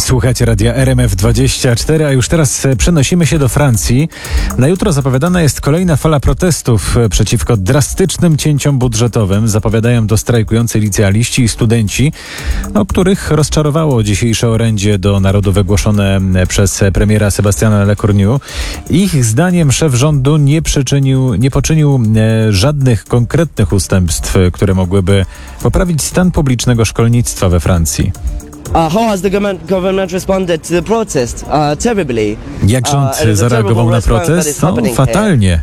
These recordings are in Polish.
Słuchajcie radia RMF24, a już teraz przenosimy się do Francji. Na jutro zapowiadana jest kolejna fala protestów przeciwko drastycznym cięciom budżetowym. Zapowiadają to strajkujący licealiści i studenci, których rozczarowało dzisiejsze orędzie do narodu wygłoszone przez premiera Sebastiana Lecornu. Ich zdaniem szef rządu nie poczynił żadnych konkretnych ustępstw, które mogłyby poprawić stan publicznego szkolnictwa we Francji. How has the government responded to the protest? Terribly. Jak rząd zareagował na protest? Fatalnie.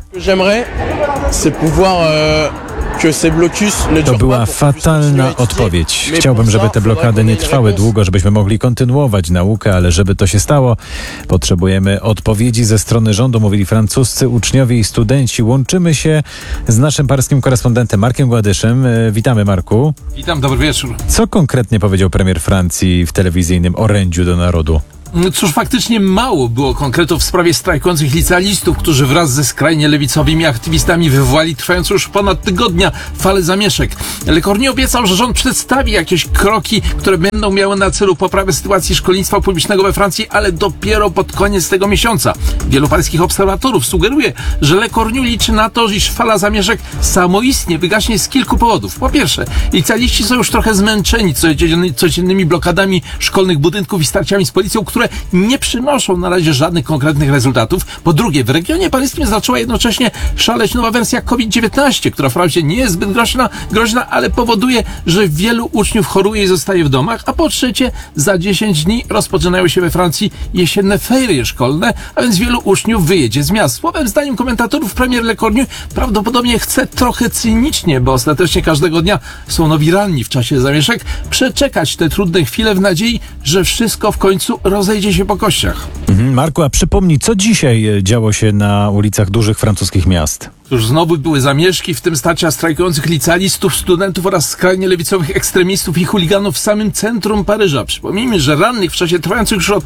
To była fatalna odpowiedź. Chciałbym, żeby te blokady nie trwały długo, żebyśmy mogli kontynuować naukę, ale żeby to się stało, potrzebujemy odpowiedzi ze strony rządu, mówili francuscy uczniowie i studenci. Łączymy się z naszym parskim korespondentem Markiem Gładyszem. Witamy, Marku. Witam, dobry wieczór. Co konkretnie powiedział premier Francji w telewizyjnym orędziu do narodu? Cóż, faktycznie mało było konkretów w sprawie strajkujących licealistów, którzy wraz ze skrajnie lewicowymi aktywistami wywołali trwającą już ponad tygodnia falę zamieszek. Lecornu obiecał, że rząd przedstawi jakieś kroki, które będą miały na celu poprawę sytuacji szkolnictwa publicznego we Francji, ale dopiero pod koniec tego miesiąca. Wielu parskich obserwatorów sugeruje, że Lecornu liczy na to, iż fala zamieszek samoistnie wygaśnie z kilku powodów. Po pierwsze, licealiści są już trochę zmęczeni codziennymi blokadami szkolnych budynków i starciami z policją, które nie przynoszą na razie żadnych konkretnych rezultatów. Po drugie, w regionie paryskim zaczęła jednocześnie szaleć nowa wersja COVID-19, która wprawdzie nie jest zbyt groźna, ale powoduje, że wielu uczniów choruje i zostaje w domach. A po trzecie, za 10 dni rozpoczynają się we Francji jesienne ferie szkolne, a więc wielu uczniów wyjedzie z miast. Słowem, zdaniem komentatorów, premier Lecornu prawdopodobnie chce trochę cynicznie, bo ostatecznie każdego dnia są nowi ranni w czasie zamieszek, przeczekać te trudne chwile w nadziei, że wszystko w końcu rozejdzie się po kościach. Marku, a przypomnij, co dzisiaj działo się na ulicach dużych francuskich miast? Już znowu były zamieszki, w tym starcia strajkujących licealistów, studentów oraz skrajnie lewicowych ekstremistów i chuliganów w samym centrum Paryża. Przypomnijmy, że rannych w czasie trwającej już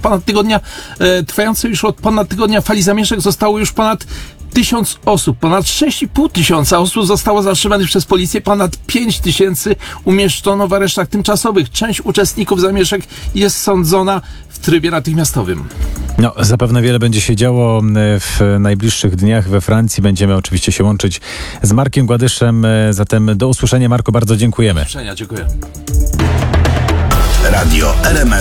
od ponad tygodnia fali zamieszek zostało już ponad 1000 osób. Ponad 6,5 tysiąca osób zostało zatrzymanych przez policję, ponad 5 tysięcy umieszczono w aresztach tymczasowych. Część uczestników zamieszek jest sądzona w trybie natychmiastowym. Zapewne wiele będzie się działo w najbliższych dniach we Francji. Będziemy oczywiście się łączyć z Markiem Gładyszem. Zatem do usłyszenia, Marku, bardzo dziękujemy. Do usłyszenia, dziękuję. Radio RMF.